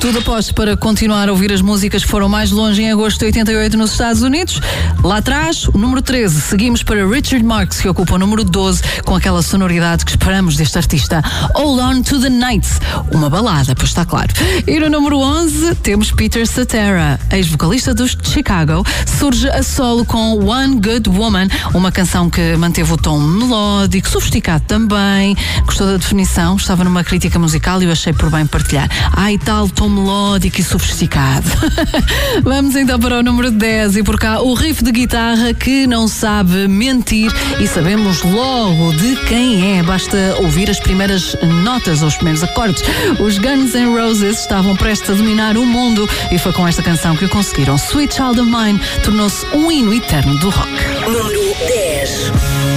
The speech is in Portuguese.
Tudo aposto para continuar a ouvir as músicas que foram mais longe em agosto de 88 nos Estados Unidos. Lá atrás, o número 13. Seguimos para Richard Marx, que ocupa o número 12, com aquela sonoridade que esperamos deste artista. Hold On to the Night, uma balada, pois está claro. E no número 11 temos Peter Cetera, ex-vocalista dos Chicago. Surge a solo com One Good Woman, uma canção que manteve o tom melódico, sofisticado também. Gostou da definição? Estava numa crítica musical e eu achei por bem partilhar. Ai, tal tom melódico e sofisticado. Vamos então para o número 10 e por cá o riff de guitarra que não sabe mentir e sabemos logo de quem é. Basta ouvir as primeiras notas ou os primeiros acordes. Os Guns N' Roses estavam prestes a dominar o mundo e foi com esta canção que o conseguiram. Sweet Child of Mine tornou-se um hino eterno do rock. Número 10.